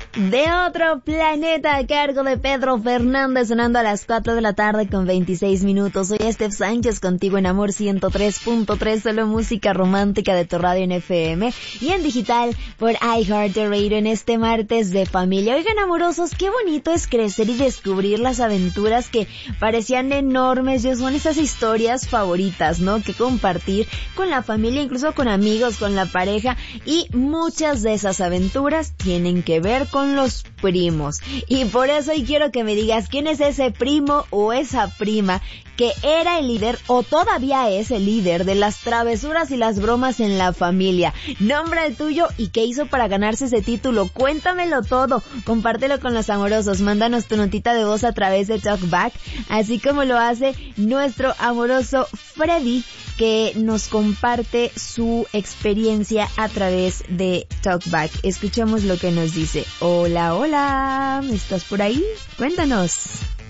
de otro planeta a cargo de Pedro Fernández, sonando a las 4 de la tarde con 26 minutos. Soy Steph Sánchez, contigo en Amor 103.3, solo música romántica de tu radio en FM y en digital por iHeartRadio en este martes de familia. Oigan, amorosos, qué bonito es crecer y descubrir las aventuras que parecían enormes. Son esas historias favoritas, ¿no? Que compartir con la familia, incluso con amigos, con la pareja, y muchas de esas aventuras tienen que ver con los primos. Y por eso hoy quiero que me digas quién es ese primo o esa prima que era el líder o todavía es el líder de las travesuras y las bromas en la familia. Nombra el tuyo y qué hizo para ganarse ese título. Cuéntamelo todo, compártelo con los amorosos, mándanos tu notita de voz a través de Talkback, así como lo hace nuestro amoroso Freddy, que nos comparte su experiencia a través de Talkback. Escuchemos lo que nos dice. Hola, hola, ¿estás por ahí? Cuéntanos.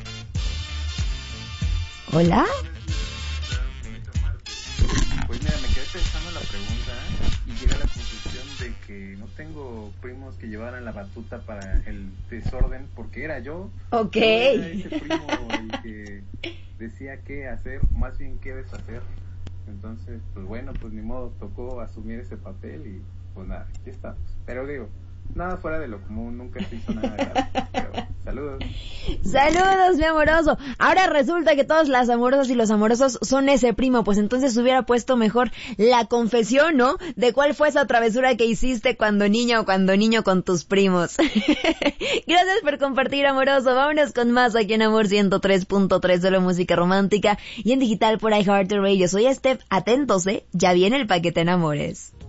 ¿Hola? Pues mira, me quedé pensando en la pregunta y llegué a la conclusión de que no tengo primos que llevaran la batuta para el desorden, porque era yo. Ok. Yo era ese primo el que decía qué hacer, más bien qué deshacer. Entonces, pues bueno, pues ni modo, tocó asumir ese papel y pues nada, aquí estamos. Pero digo, nada fuera de lo común, nunca se hizo nada grave. Pero saludos. Saludos, mi amoroso. Ahora resulta que todas las amorosas y los amorosos son ese primo, pues entonces hubiera puesto mejor la confesión, ¿no? De cuál fue esa travesura que hiciste cuando niña o cuando niño con tus primos. Gracias por compartir, amoroso. Vámonos con más aquí en Amor 103.3, solo música romántica y en digital por iHeartRadio. Soy Steph, atentos, ya viene el paquete en amores.